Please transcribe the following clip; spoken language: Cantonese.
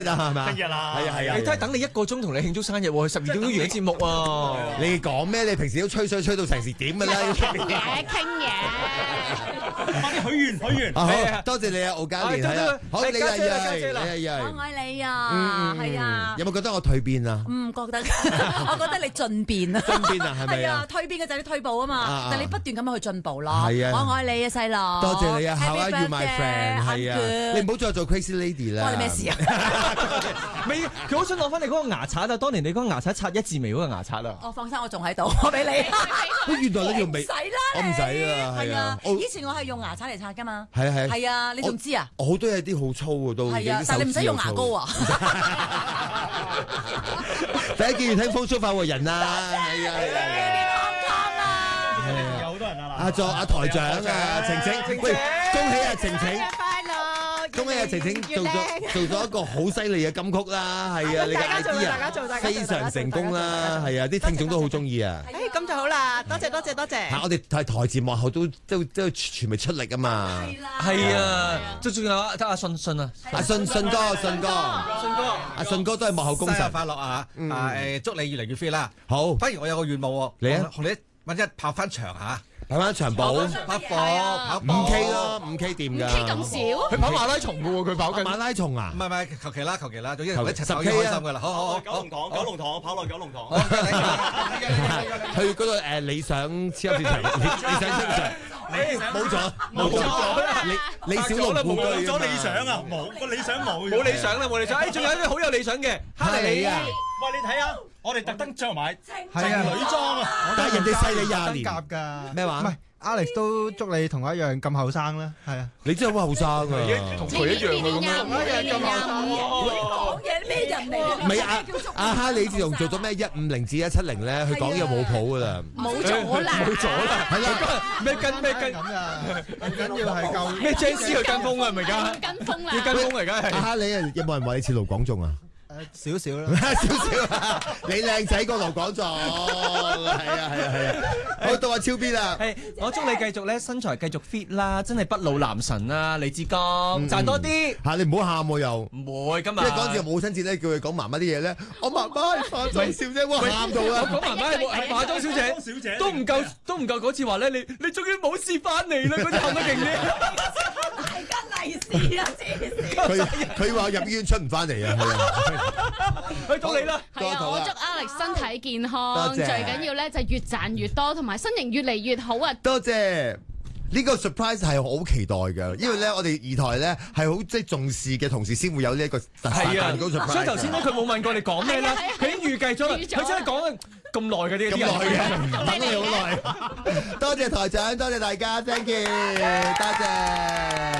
係嘛？ 生日啦！ 係啊！ 你睇下等你1個鐘同你慶祝生日喎，12點都完咗節目啊！ 你講咩？你平時都吹水吹到成時點㗎啦？ 傾嘢， 快啲許願！ 好，多謝你啊，敖嘉年係啊！好，你家姐啦， 我愛你啊！係啊！ 有冇覺得我蛻變啊？ 唔覺得，我覺得你進變啊！ 進變啊，係咪係啊啊？， 蛻變嘅就係你退步啊嘛，但係你不斷咁樣去進步咯。 係啊我愛你啊，細路！ 多謝你啊 Happy ，How are you my friend？ birthday， 係啊， I'm good 你唔好再做 crazy lady 啦。 關你咩事啊？ 未，佢好想攞翻你嗰個牙刷啊！當年你嗰個牙刷刷一字眉嗰個牙刷啊！ 我放心，我仲喺度，我俾你。 原來你條眉唔使啦， 我唔使啊，係啊。 以前我係用牙刷嚟刷噶嘛。 係係啊，你仲知啊？ 我好多嘢啲好粗嘅都。 係啊，但係你唔使用牙膏啊。 第一件要聽風騷快活人啊！係啊！ 有好多人啊！ 阿台長啊，晴晴，喂，恭喜啊晴晴！ 快樂！ 恭喜啊晴晴做咗一個好犀利嘅金曲啦，係啊，你嘅 idea 非常成功啦，係啊，啲聽眾都好中意啊！ 咁就好啦，多謝。 我哋係台前幕後都全力出力啊嘛！ 係啊，仲有阿信啊， 阿信哥，阿信哥都係幕後功臣。 生日快樂啊！祝你越嚟越 fit 啦！ 好， 不如我有個願望喎， 你啊， 同你揾一跑翻場嚇。 跑翻長跑跑步 5K 咯，5K 掂㗎。 咁少？ 佢跑馬拉松嘅喎，佢跑緊馬拉松啊？ 唔係，求其啦，總之一齊跑 10K 開心㗎啦。好， 九龍塘跑落九龍塘。 去嗰個理想超級市場，理想超級市場。冇咗，李小龍故居冇咗理想啊！冇個理想冇理想啦，冇理想。仲有一啲好有理想嘅，哈利啊！ 喂，你睇下，我哋特登着埋係啊女裝啊！ 但係人哋細你20年， 夾㗎。 咩話？ 唔係 Alex 都祝你同我一樣咁後生啦，係啊。 你真係好後生啊！ 同佢一樣嘅咁樣。 講嘢咩人嚟㗎？ 唔係阿哈利自從做咗咩150至170咧，佢講嘢冇譜㗎啦。 冇咗啦， 係啦， 咩跟咁啊，最緊要係夠咩 Jazz 去跟風啊？係咪㗎？ 跟風啦， 要跟風嚟㗎係。 阿哈利有冇人話你似盧廣仲啊？ 少少啦。 少啊！你靚仔過盧廣仲，係啊！好到阿超 B 啦。 係，我祝你繼續咧身材繼續 fit 啦，真係不老男神啦，李志剛賺多啲嚇你唔好喊喎又。 唔會今日。 因為嗰陣時母親節咧，叫佢講媽媽啲嘢咧，我媽媽係化妝小姐，我喊到啊！ 我講媽媽係化妝小姐，都唔夠嗰次話咧，你終於冇事翻嚟啦，嗰次喊得勁啲。 大家利是啊，黐線！ 佢話入醫院出唔翻嚟啊！ 去到你啦。 係啊，我祝 Alex 身體健康， 多謝最緊要咧就越賺越多，同埋身形越嚟越好啊！ 多謝。呢個 surprise 係好期待嘅，因為咧我哋二台咧係好即係重視嘅同時先會有呢一個特係啊， 大嘅 surprise。 所以頭先咧佢冇問過你講咩啦，佢已經預計咗啦，佢真係講咁耐嘅呢啲人， 等你好耐。多謝台長，多謝大家，thank you，多謝。